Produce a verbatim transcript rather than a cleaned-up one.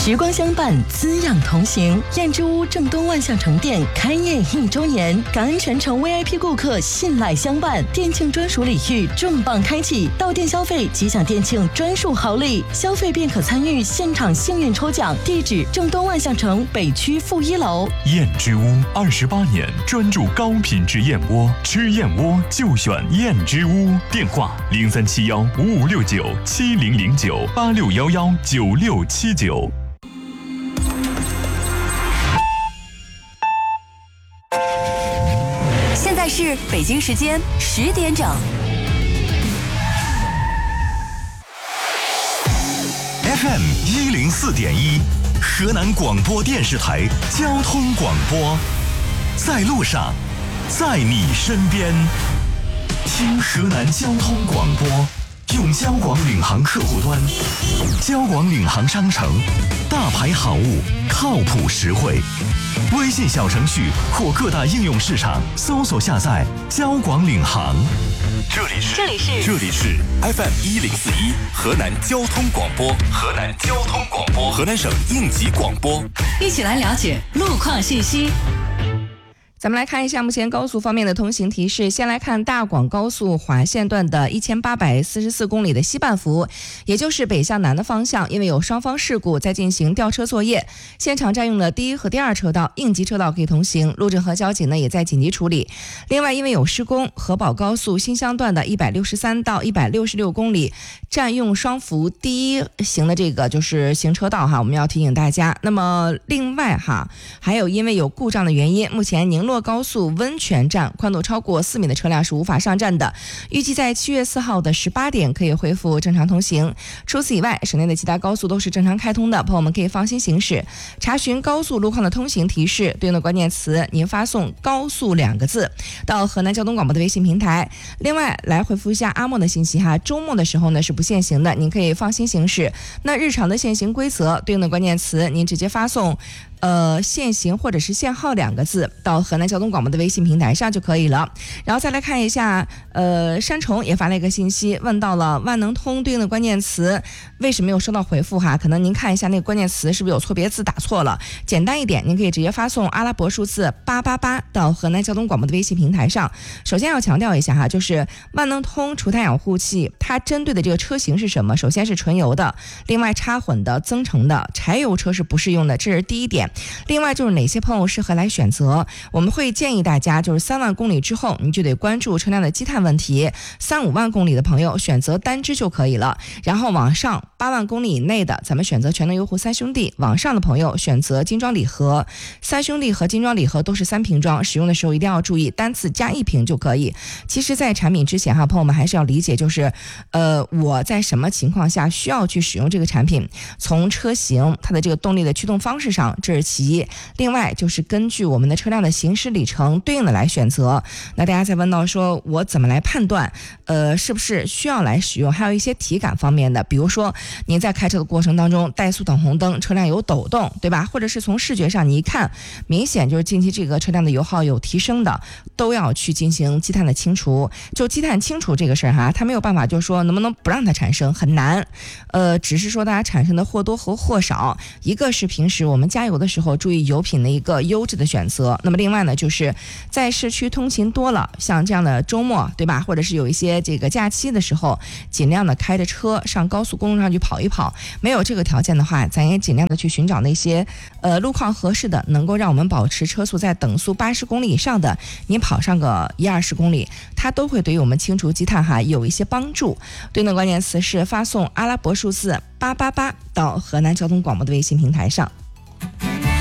时光相伴，滋养同行。燕之屋正东万象城店开业一周年，感恩全城 V I P 顾客信赖相伴，店庆专属礼遇重磅开启，到店消费即享店庆专属好礼，消费便可参与现场幸运抽奖。地址：正东万象城北区负一楼。 燕之屋二十八年专注高品质燕窝，吃燕窝就选燕之屋。电话：零三七幺五五六九七零零九八六幺幺九六七九。 现在是北京时间十点整。 F M 一零四点一，河南广播电视台交通广播，在路上，在你身边，听河南交通广播，用交广领航客户端，交广领航商城，大牌好物，靠谱实惠。微信小程序或各大应用市场搜索下载交广领航。 这里是这里是这里是 F M 一零四一河南交通广播，河南交通广播，河南省应急广播。 一起来了解路况信息。 咱们来看一下目前高速方面的通行提示。先来看大广高速华县段的一千八百四十四公里的西半幅，也就是北向南的方向，因为有双方事故在进行吊车作业，现场占用了第一和第二车道，应急车道可以通行，路政和交警呢也在紧急处理。另外，因为有施工，河宝高速新乡段的一百六十三到一百六十六公里占用双幅第一行的这个就是行车道哈，我们要提醒大家。那么另外哈，还有因为有故障的原因，目前宁洛高速温泉站宽度超过四米的车辆是无法上站的，预计在七月四号的十八点可以恢复正常通行。除此以外，省内的其他高速都是正常开通的，朋友们可以放心行驶。查询高速路况的通行提示，对应的关键词您发送高速两个字到河南交通广播的微信平台。另外来回复一下阿莫的信息哈，周末的时候呢是不限行的，您可以放心行驶。那日常的限行规则，对应的关键词您直接发送呃，限行或者是限号两个字到河南交通广播的微信平台上就可以了。然后再来看一下，呃，山虫也发了一个信息，问到了万能通对应的关键词，为什么没有收到回复哈？可能您看一下那个关键词是不是有错别字打错了？简单一点，您可以直接发送阿拉伯数字八八八到河南交通广播的微信平台上。首先要强调一下哈，就是万能通除碳养护器，它针对的这个车型是什么？首先是纯油的，另外插混的、增程的，柴油车是不适用的，这是第一点。另外就是哪些朋友适合来选择，我们会建议大家就是三万公里之后你就得关注车辆的积碳问题，三五万公里的朋友选择单支就可以了，然后往上八万公里以内的咱们选择全能优护三兄弟，往上的朋友选择精装礼盒。三兄弟和精装礼盒都是三瓶装，使用的时候一定要注意单次加一瓶就可以。其实在产品之前哈，朋友们还是要理解就是呃我在什么情况下需要去使用这个产品，从车型它的这个动力的驱动方式上，这是其一，另外就是根据我们的车辆的行驶里程对应的来选择。那大家再问到说我怎么来判断呃，是不是需要来使用，还有一些体感方面的，比如说您在开车的过程当中怠速等红灯，车辆有抖动对吧，或者是从视觉上你一看明显就是近期这个车辆的油耗有提升的，都要去进行积碳的清除。就积碳清除这个事儿哈，它没有办法就是说能不能不让它产生，很难，呃，只是说大家产生的或多和或少，一个是平时我们加油的时候注意油品的一个优质的选择，那么另外呢就是在市区通勤多了，像这样的周末对吧，或者是有一些这个假期的时候，尽量的开着车上高速公路上去跑一跑，没有这个条件的话，咱也尽量的去寻找那些呃路况合适的，能够让我们保持车速在等速八十公里以上的，你跑上个一二十公里，它都会对于我们清除积碳哈有一些帮助。对应的关键词是发送阿拉伯数字八八八到河南交通广播的微信平台上。